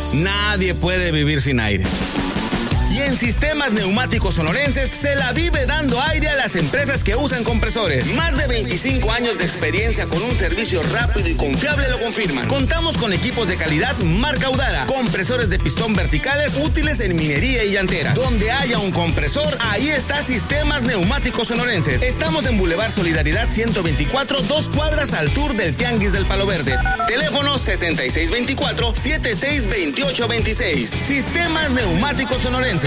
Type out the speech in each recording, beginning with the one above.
Nadie puede vivir sin aire. Y en Sistemas Neumáticos Sonorenses se la vive dando aire a las empresas que usan compresores. Más de 25 años de experiencia con un servicio rápido y confiable lo confirman. Contamos con equipos de calidad marca Udara, compresores de pistón verticales útiles en minería y llantera. Donde haya un compresor, ahí está Sistemas Neumáticos Sonorenses. Estamos en Boulevard Solidaridad 124, 2 cuadras al sur del Tianguis del Palo Verde. Teléfono 6624-762826. Sistemas Neumáticos Sonorenses.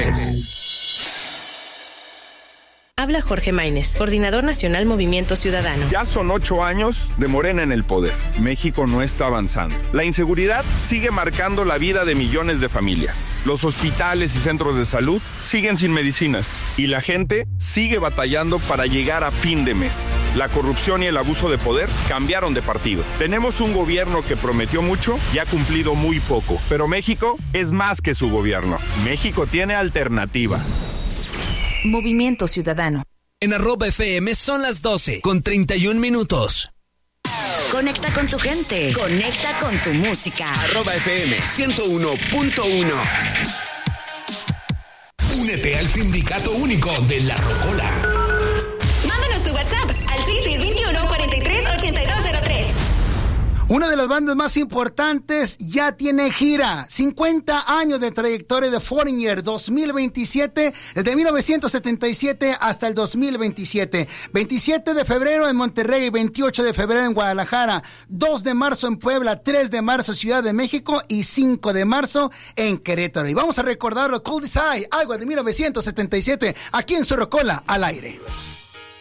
Habla Jorge Maínez, coordinador nacional Movimiento Ciudadano. Ya son 8 años de Morena en el poder. México no está avanzando. La inseguridad sigue marcando la vida de millones de familias. Los hospitales y centros de salud siguen sin medicinas. Y la gente sigue batallando para llegar a fin de mes. La corrupción y el abuso de poder cambiaron de partido. Tenemos un gobierno que prometió mucho y ha cumplido muy poco. Pero México es más que su gobierno. México tiene alternativa. Movimiento Ciudadano. En @FM son las 12:31. Conecta con tu gente. Conecta con tu música. @FM 101.1. Únete al Sindicato Único de La Rocola. Mándanos tu WhatsApp al 6621-438203. Una de las bandas más importantes ya tiene gira. 50 años de trayectoria de Foreigner, 2027, desde 1977 hasta el 2027. 27 de febrero en Monterrey, 28 de febrero en Guadalajara, 2 de marzo en Puebla, 3 de marzo Ciudad de México y 5 de marzo en Querétaro. Y vamos a recordarlo, Cold as Ice, algo de 1977, aquí en Su Rocola, al aire.